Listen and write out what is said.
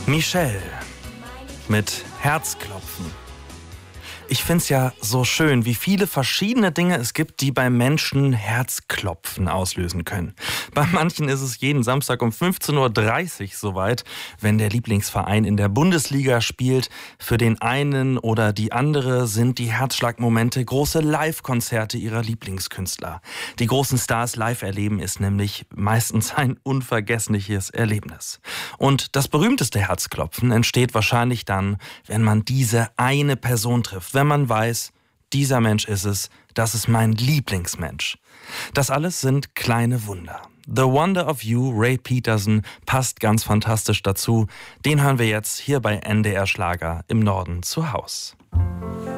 Michelle mit Herzklopfen. Ich find's ja so schön, wie viele verschiedene Dinge es gibt, die beim Menschen Herzklopfen auslösen können. Bei manchen ist es jeden Samstag um 15.30 Uhr soweit, wenn der Lieblingsverein in der Bundesliga spielt. Für den einen oder die andere sind die Herzschlagmomente große Live-Konzerte ihrer Lieblingskünstler. Die großen Stars live erleben ist nämlich meistens ein unvergessliches Erlebnis. Und das berühmteste Herzklopfen entsteht wahrscheinlich dann, wenn man diese eine Person trifft. Wenn man weiß, dieser Mensch ist es, das ist mein Lieblingsmensch. Das alles sind kleine Wunder. The Wonder of You, Ray Peterson, passt ganz fantastisch dazu. Den hören wir jetzt hier bei NDR Schlager im Norden zu Haus.